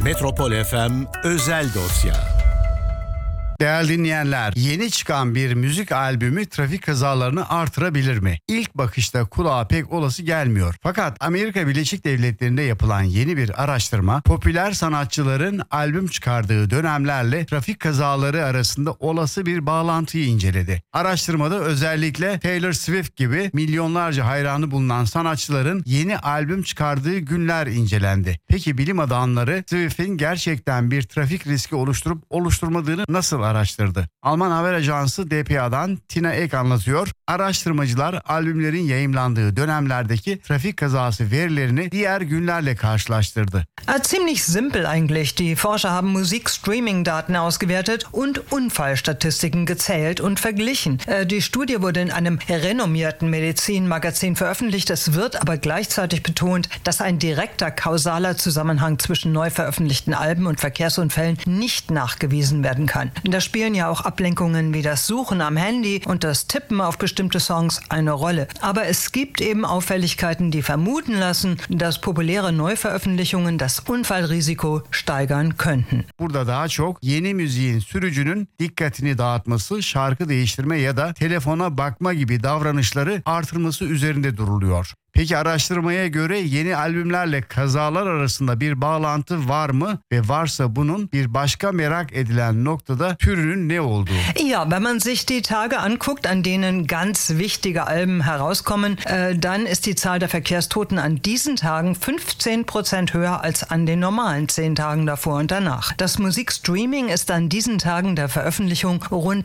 Metropol FM Özel Dosya. Değerli dinleyenler, yeni çıkan bir müzik albümü trafik kazalarını artırabilir mi? İlk bakışta kulağa pek olası gelmiyor. Fakat Amerika Birleşik Devletleri'nde yapılan yeni bir araştırma, popüler sanatçıların albüm çıkardığı dönemlerle trafik kazaları arasında olası bir bağlantıyı inceledi. Araştırmada özellikle Taylor Swift gibi milyonlarca hayranı bulunan sanatçıların yeni albüm çıkardığı günler incelendi. Peki bilim adamları Swift'in gerçekten bir trafik riski oluşturup oluşturmadığını nasıl araştırdı? Alman haber ajansı dpa'dan Tina Ek anlatıyor. Araştırmacılar albümlerin yayımlandığı dönemlerdeki trafik kazası verilerini diğer günlerle karşılaştırdı. Ziemlich simpel eigentlich. Die Forscher haben Musikstreaming-Daten ausgewertet und Unfallstatistiken gezählt und verglichen. Die Studie wurde in einem renommierten Medizinmagazin veröffentlicht. Es wird aber gleichzeitig betont, dass ein direkter kausaler Zusammenhang zwischen neu veröffentlichten Alben und Verkehrsunfällen nicht nachgewiesen werden kann. Da spielen ja auch Ablenkungen wie das Suchen am Handy und das Tippen auf bestimmte Songs eine Rolle. Aber es gibt eben Auffälligkeiten, die vermuten lassen, dass populäre Neuveröffentlichungen das Unfallrisiko steigern könnten. Burada daha çok yeni müziğin sürücünün dikkatini dağıtması, şarkı değiştirme ya da telefona bakma gibi davranışları artırması üzerinde duruluyor. Peki araştırmaya göre yeni albümlerle kazalar arasında bir bağlantı var mı ve varsa bunun bir başka merak edilen noktada türünün ne olduğu? Ja, wenn man sich die Tage anguckt, an denen ganz wichtige Alben herauskommen, dann ist die Zahl der Verkehrstoten an diesen Tagen 15% höher als an den normalen 10 Tagen davor und danach. Das Musikstreaming ist an diesen Tagen der Veröffentlichung rund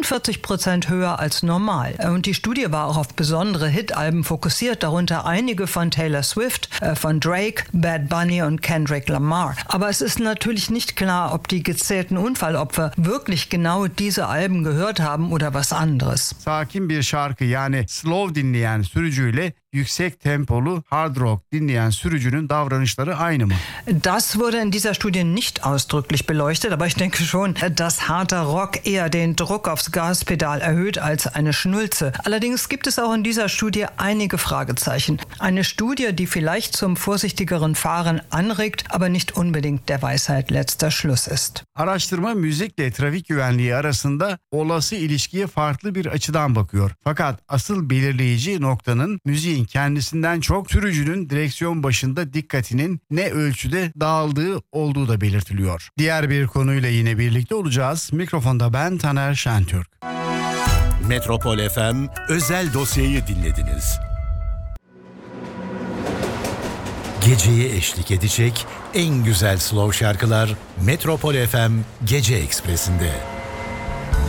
43% höher als normal. Und die Studie war auch auf besondere Hitalben fokussiert, darunter einige von Taylor Swift, von Drake, Bad Bunny und Kendrick Lamar. Aber es ist natürlich nicht klar, ob die gezählten Unfallopfer wirklich genau diese Alben gehört haben oder was anderes. Sakin bir şarkı yani slow dinleyen sürücüyle yüksek tempolu hard rock dinleyen sürücünün davranışları aynı mı? Das wurde in dieser Studie nicht ausdrücklich beleuchtet, aber ich denke schon, dass harter Rock eher den Druck aufs Gaspedal erhöht als eine Schnulze. Allerdings gibt es auch in dieser Studie einige Fragezeichen. Eine Studie, die vielleicht zum vorsichtigeren Fahren anregt, aber nicht unbedingt der Weisheit letzter Schluss ist. Araştırma müzikle trafik güvenliği arasında olası ilişkiye farklı bir açıdan bakıyor. Fakat asıl belirleyici noktanın müziğin kendisinden çok sürücünün direksiyon başında dikkatinin ne ölçüde dağıldığı olduğu da belirtiliyor. Diğer bir konuyla yine birlikte olacağız. Mikrofonda ben Taner Şentürk. Metropol FM Özel Dosya'yı dinlediniz. Geceye eşlik edecek en güzel slow şarkılar Metropol FM Gece Ekspresi'nde.